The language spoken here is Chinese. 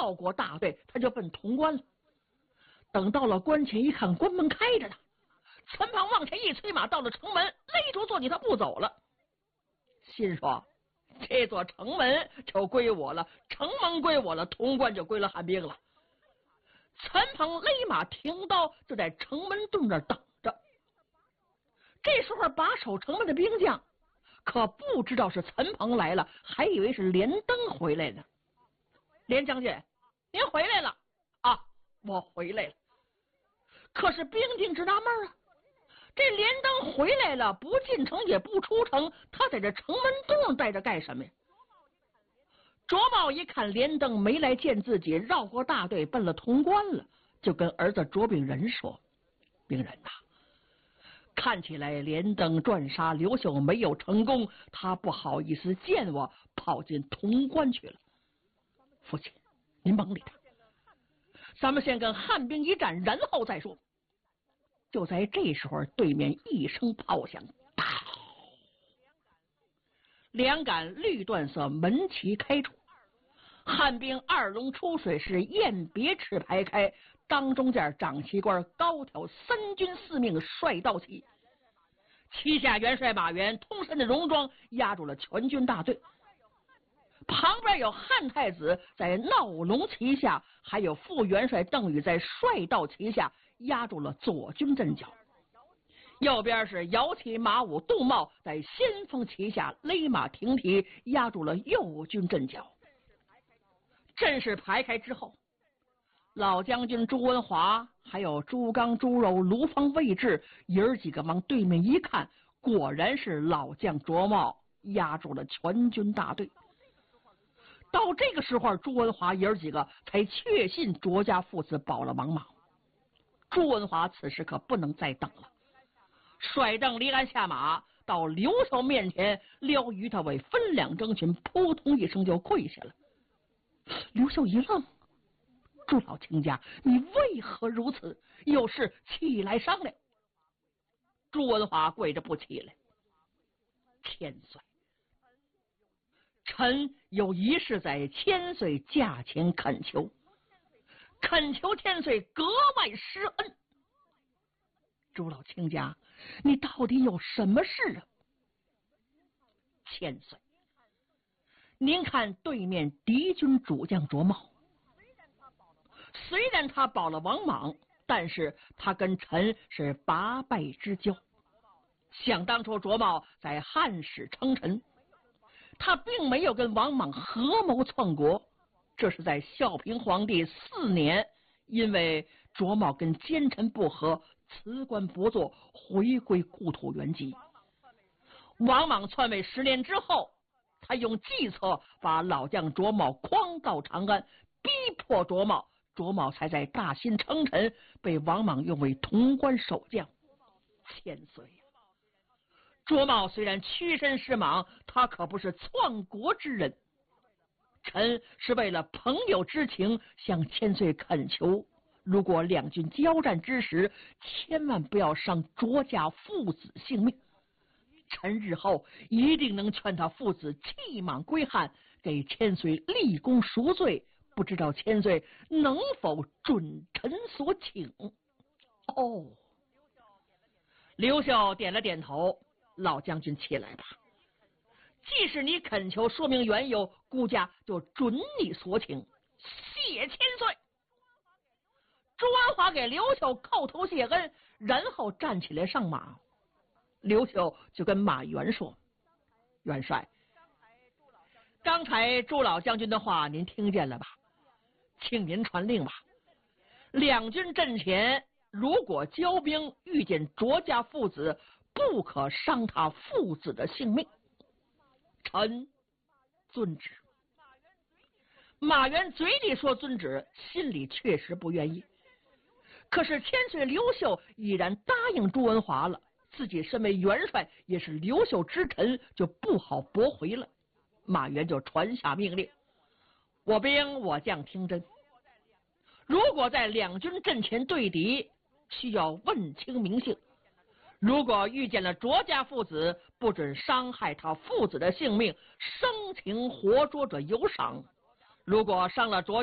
绕过大队，他就奔潼关了。等到了关前一看，关门开着呢。陈鹏往前一催马，到了城门，勒住坐骑，他不走了。心说：这座城门就归我了，城门归我了，潼关就归了汉兵了。陈鹏勒马停刀，就在城门洞那等着。这时候把守城门的兵将可不知道是陈鹏来了，还以为是连登回来呢。连将军，您回来了啊？我回来了。可是兵丁直纳闷啊，这连登回来了，不进城也不出城，他在这城门洞待着干什么呀？卓茂一看连登没来见自己，绕过大队奔了潼关了，就跟儿子卓炳仁说：炳仁呐，看起来连登转杀刘秀没有成功，他不好意思见我，跑进潼关去了。父亲，您甭理他，咱们先跟汉兵一战，然后再说。就在这时候，对面一声炮响，嗷！两杆绿缎色门旗开出，汉兵二龙出水，是雁别翅排开，当中间掌旗官高挑三军司命帅道旗，旗下元帅马援通身的戎装压住了全军大队。旁边有汉太子在闹龙旗下，还有副元帅邓禹在帅道旗下压住了左军阵脚。右边是摇旗马武杜茂在先锋旗下勒马停蹄，压住了右军阵脚。阵势排开之后，老将军朱文华还有朱刚、朱柔、卢方、魏志爷儿几个往对面一看，果然是老将卓茂压住了全军大队。到这个时候，朱文华爷儿几个才确信卓家父子保了王莽。朱文华此时可不能再等了，率邓离鞍下马，到刘秀面前撩于他为分两征群，扑通一声就跪下了。刘秀一愣：朱老卿家，你为何如此？有事起来商量。朱文华跪着不起来。千岁，臣有一事在千岁驾前恳求，恳求千岁格外施恩。朱老卿家，你到底有什么事啊？千岁，您看对面敌军主将卓茂，虽然他保了王莽，但是他跟臣是八拜之交。想当初卓茂在汉室称臣，他并没有跟王莽合谋篡国，这是在孝平皇帝4年，因为卓茂跟奸臣不和，辞官不做，回归故土原籍。王莽篡位10年之后，他用计策把老将卓茂诓到长安，逼迫卓茂才在大兴称臣，被王莽用为潼关守将。千岁呀，卓茂虽然屈身是莽，他可不是篡国之人。臣是为了朋友之情向千岁恳求，如果两军交战之时，千万不要伤卓家父子性命。臣日后一定能劝他父子弃莽归汉，给千岁立功赎罪。不知道千岁能否准臣所请？哦，刘秀点了点头。老将军起来吧，既是你恳求，说明缘由，孤家就准你所请。谢千岁。朱文华给刘秀叩头谢恩，然后站起来上马。刘秀就跟马援说：元帅，刚才朱老将军的话您听见了吧？请您传令吧，两军阵前如果交兵遇见卓家父子，不可伤他父子的性命。臣遵旨。马援嘴里说遵旨，心里确实不愿意。可是千岁刘秀已然答应朱文华了，自己身为元帅，也是刘秀之臣，就不好驳回了。马援就传下命令：我兵我将听真，如果在两军阵前对敌，需要问清名姓。如果遇见了卓家父子，不准伤害他父子的性命，生擒活捉者有赏。如果伤了卓